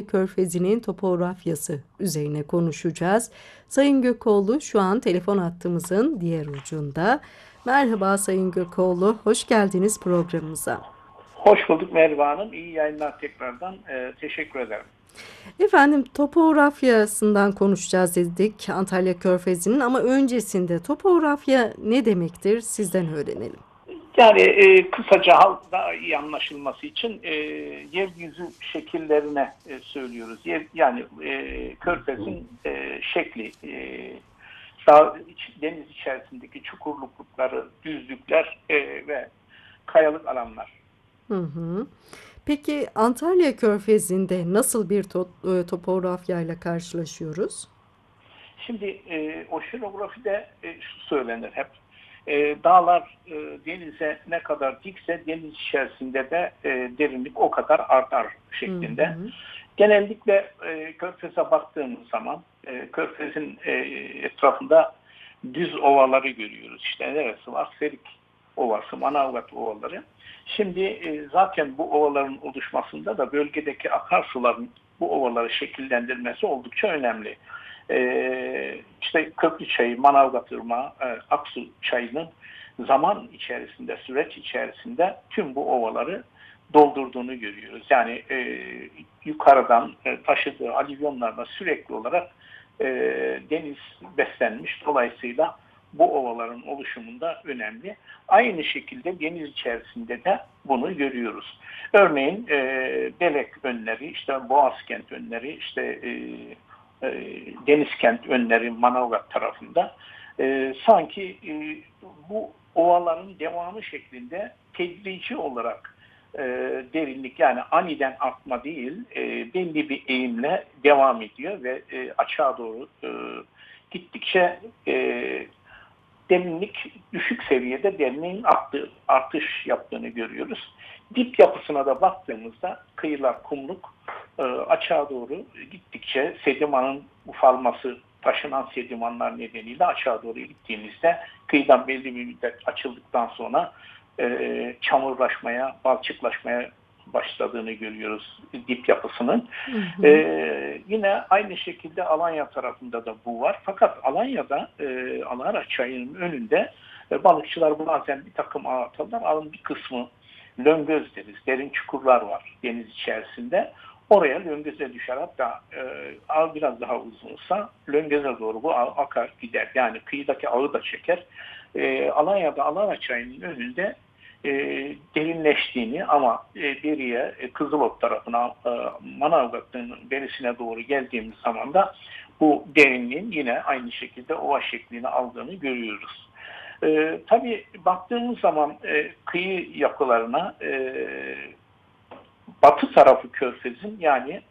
Körfezi'nin topografyası üzerine konuşacağız. Sayın Gökoğlu şu an telefon hattımızın diğer ucunda. Merhaba Sayın Gökoğlu, hoş geldiniz programımıza. Hoş bulduk Merve Hanım. İyi yayınlar tekrardan. Teşekkür ederim. Efendim topografyasından konuşacağız dedik Antalya Körfezi'nin ama öncesinde topografya ne demektir sizden öğrenelim. Yani kısaca daha iyi anlaşılması için yeryüzü şekillerine söylüyoruz. Yani Körfez'in şekli, deniz içerisindeki çukurlukları, düzlükler ve kayalık alanlar. Hı hı. Peki Antalya Körfezi'nde nasıl bir topografyayla karşılaşıyoruz? Şimdi oşinografide şu söylenir hep. Dağlar denize ne kadar dikse deniz içerisinde de derinlik o kadar artar Hı şeklinde. hı. Genellikle Körfez'e baktığımız zaman Körfez'in etrafında düz ovaları görüyoruz. İşte neresi var? Serik Ovası, Manavgat Ovaları. Şimdi zaten bu ovaların oluşmasında da bölgedeki akarsuların bu ovaları şekillendirmesi oldukça önemli. İşte Köprü Çayı, Manavgat Irmağı, Aksu Çayı'nın zaman içerisinde, süreç içerisinde tüm bu ovaları doldurduğunu görüyoruz. Yani yukarıdan taşıdığı alüvyonlarla sürekli olarak deniz beslenmiş. Dolayısıyla bu ovaların oluşumunda önemli. Aynı şekilde deniz içerisinde de bunu görüyoruz. Örneğin Belek önleri, işte Boğazkent önleri, işte Denizkent önleri Manavgat tarafında sanki bu ovaların devamı şeklinde tedrici olarak derinlik, yani aniden artma değil, belli bir eğimle devam ediyor ve aşağı doğru gittikçe derinlik düşük seviyede derinliğin artış yaptığını görüyoruz. Dip yapısına da baktığımızda kıyılar kumluk, aşağı doğru gittikçe sedimanın ufalması, taşınan sedimanlar nedeniyle aşağı doğru gittiğimizde kıyıdan belli bir müddet açıldıktan sonra çamurlaşmaya, balçıklaşmaya başladığını görüyoruz dip yapısının. Hı hı. Yine aynı şekilde Alanya tarafında da bu var. Fakat Alanya'da Alara Çayı'nın önünde balıkçılar bazen bir takım ağ atarlar. Ağın bir kısmı löngöz deriz. Derin çukurlar var deniz içerisinde. Oraya löngöze düşer. Hatta ağ biraz daha uzunsa löngöze doğru bu ağ akar gider. Yani kıyıdaki ağı da çeker. Alanya'da Alara Çayı'nın önünde derinleştiğini ama beriye Kızılok tarafına Manavgat'ın berisine doğru geldiğimiz zaman da bu derinliğin yine aynı şekilde ova şeklini aldığını görüyoruz. Tabii baktığımız zaman kıyı yapılarına batı tarafı Körfez'in, yani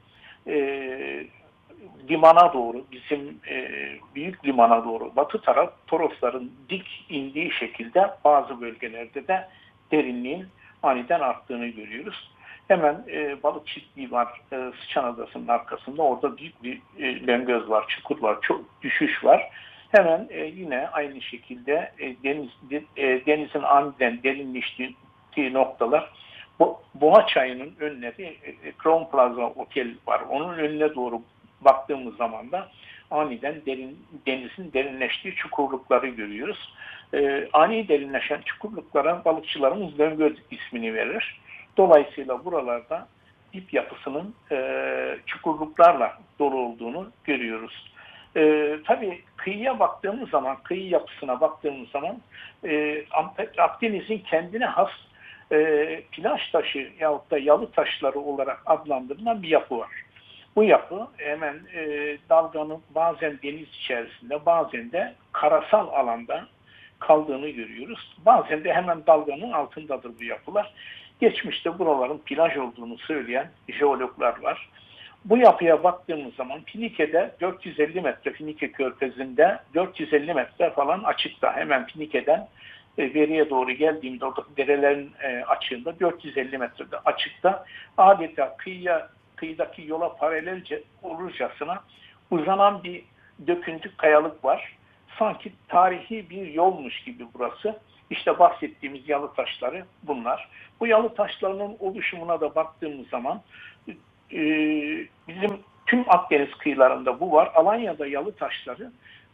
limana doğru, bizim büyük limana doğru batı taraf Torosların dik indiği şekilde bazı bölgelerde de derinliğin aniden arttığını görüyoruz. Hemen balık çiftliği var Sıçan Adası'nın arkasında. Orada büyük bir löngöz var, çukur var, çok düşüş var. Hemen yine aynı şekilde denizin aniden derinleştiği noktalar, Boğa Çayı'nın önleri, Crown Plaza Otel var. Onun önüne doğru baktığımız zaman da aniden denizin derinleştiği çukurlukları görüyoruz. Ani derinleşen çukurluklara balıkçılarımız löngöz ismini verir. Dolayısıyla buralarda dip yapısının çukurluklarla dolu olduğunu görüyoruz. Tabii kıyıya baktığımız zaman, kıyı yapısına baktığımız zaman Akdeniz'in kendine has plaj taşı yahut da yalı taşları olarak adlandırılan bir yapı var. Bu yapı hemen dalganın bazen deniz içerisinde, bazen de karasal alanda kaldığını görüyoruz. Bazen de hemen dalganın altındadır bu yapılar. Geçmişte buraların plaj olduğunu söyleyen jeologlar var. Bu yapıya baktığımız zaman Finike'de 450 metre, Finike Körfezi'nde 450 metre falan açıkta, hemen Finike'den veriye doğru geldiğimde orada derelerin açığında 450 metrede açıkta adeta kıyıdaki yola paralelce olurcasına uzanan bir döküntü kayalık var. Sanki tarihi bir yolmuş gibi burası. İşte bahsettiğimiz yalı taşları bunlar. Bu yalı taşlarının oluşumuna da baktığımız zaman bizim tüm Akdeniz kıyılarında bu var. Alanya'da yalı taşları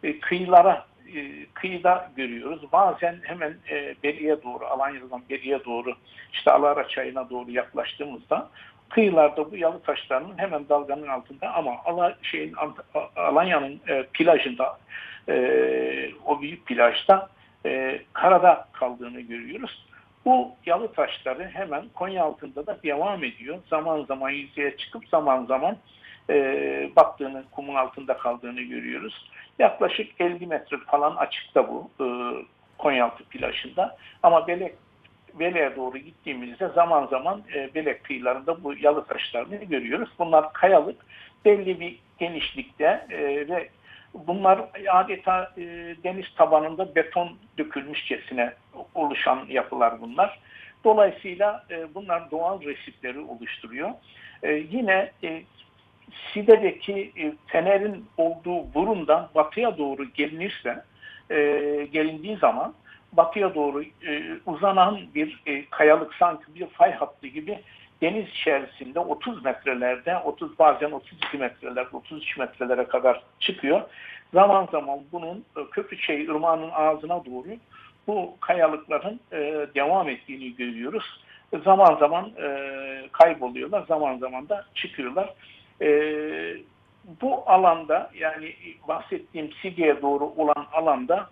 kıyıda görüyoruz. Bazen hemen beriye doğru, Alanya'dan beriye doğru, işte Alara Çayı'na doğru yaklaştığımızda kıyılarda bu yalı taşlarının hemen dalganın altında, ama Alanya'nın plajında, o büyük plajda karada kaldığını görüyoruz. Bu yalı taşları hemen Konya altında da devam ediyor. Zaman zaman yüzeye çıkıp zaman zaman battığını, kumun altında kaldığını görüyoruz. Yaklaşık 50 metre falan açıkta bu Konyaaltı plajında. Ama Belek'e doğru gittiğimizde zaman zaman Belek kıyılarında bu yalı taşlarını görüyoruz. Bunlar kayalık, belli bir genişlikte ve bunlar adeta deniz tabanında beton dökülmüşçesine oluşan yapılar bunlar. Dolayısıyla bunlar doğal resifleri oluşturuyor. Yine Side'deki fenerin olduğu burundan batıya doğru gelindiği zaman batıya doğru uzanan bir kayalık, sanki bir fay hattı gibi deniz içerisinde 30 metrelerde, bazen 32 metreler, 33 metrelere kadar çıkıyor. Zaman zaman bunun Köprüçay Irmağı'nın ağzına doğru bu kayalıkların devam ettiğini görüyoruz. Zaman zaman kayboluyorlar, zaman zaman da çıkıyorlar. Bu alanda, yani bahsettiğim Sige'ye doğru olan alanda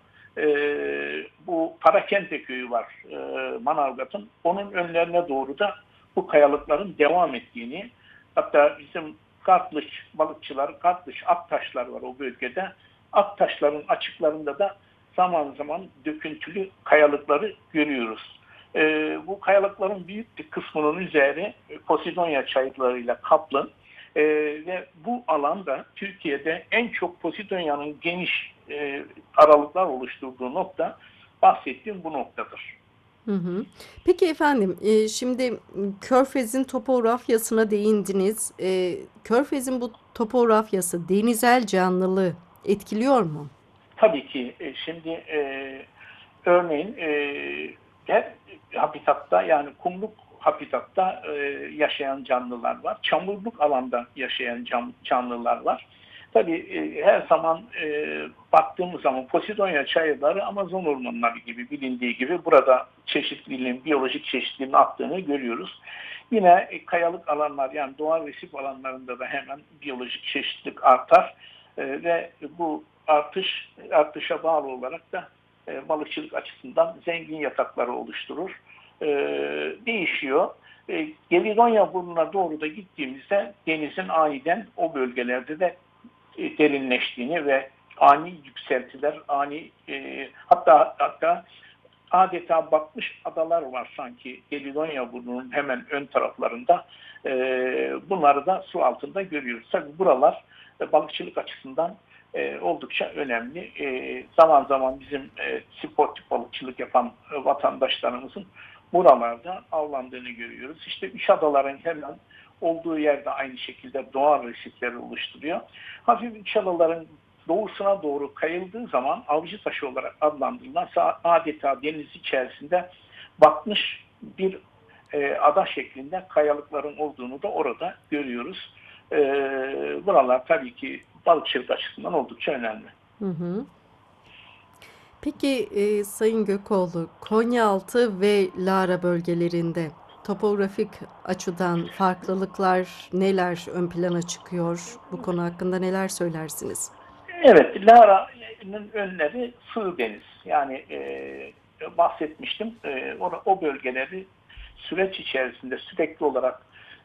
bu Parakente köyü var Manavgat'ın. Onun önlerine doğru da bu kayalıkların devam ettiğini, hatta bizim Kartlıç balıkçılar, Kartlıç Aktaşlar var o bölgede. Aktaşların açıklarında da zaman zaman döküntülü kayalıkları görüyoruz. Bu kayalıkların büyük bir kısmının üzeri Posidonya çayırlarıyla kaplı. Ve bu alanda Türkiye'de en çok Posidonya'nın geniş aralıklar oluşturduğu nokta, bahsettiğim bu noktadır. Hı hı. Peki efendim, şimdi Körfez'in topografyasına değindiniz. Körfez'in bu topografyası denizel canlılığı etkiliyor mu? Tabii ki şimdi örneğin her habitatta, yani kumluk habitatta yaşayan canlılar var. Çamurluk alanda yaşayan canlılar var. Tabii her zaman baktığımız zaman Posidonya çayırları Amazon ormanları gibi, bilindiği gibi burada biyolojik çeşitliliğin arttığını görüyoruz. Yine kayalık alanlar, yani doğal resif alanlarında da hemen biyolojik çeşitlilik artar ve bu artışa bağlı olarak da balıkçılık açısından zengin yatakları oluşturur. Değişiyor. Gelidonya burnuna doğru da gittiğimizde denizin aniden o bölgelerde de derinleştiğini ve ani yükseltiler, hatta adeta batmış adalar var sanki Gelidonya burnunun hemen ön taraflarında. Bunları da su altında görüyoruz. Tabii buralar balıkçılık açısından oldukça önemli. Zaman zaman bizim sportif balıkçılık yapan vatandaşlarımızın buralarda avlandığını görüyoruz. İşte üç adaların hemen olduğu yerde aynı şekilde doğal resifleri oluşturuyor. Hafif üç adaların doğusuna doğru kayıldığı zaman avcı taşı olarak adlandırılan, adeta deniz içerisinde batmış bir ada şeklinde kayalıkların olduğunu da orada görüyoruz. Buralar tabii ki balıkçılık açısından oldukça önemli. Hı hı. Peki Sayın Gökoğlu, Konyaaltı ve Lara bölgelerinde topografik açıdan farklılıklar neler ön plana çıkıyor? Bu konu hakkında neler söylersiniz? Evet, Lara'nın önleri sığ deniz. Yani bahsetmiştim. O bölgeleri süreç içerisinde sürekli olarak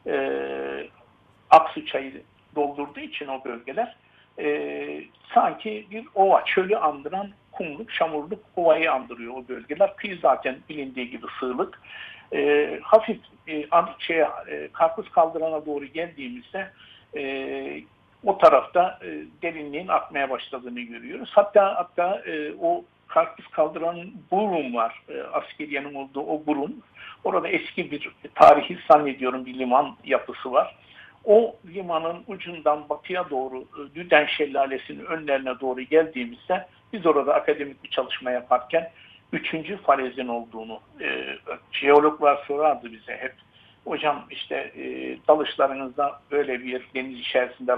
Aksu çayı doldurduğu için o bölgeler sanki bir ova, çölü andıran kumluk, çamurluk ovayı andırıyor o bölgeler. Kıyı zaten bilindiği gibi sığlık. Hafif Karpuz Kaldıran'a doğru geldiğimizde o tarafta derinliğin artmaya başladığını görüyoruz. Hatta o Karpuz Kaldıran'ın burun var. Askeriyenin olduğu o burun. Orada eski bir tarihi zannediyorum bir liman yapısı var. O limanın ucundan batıya doğru Düden Şelalesi'nin önlerine doğru geldiğimizde biz orada akademik bir çalışma yaparken 3. falezin olduğunu jeologlar sorardı bize hep. hocam işte dalışlarınızda böyle bir deniz içerisinde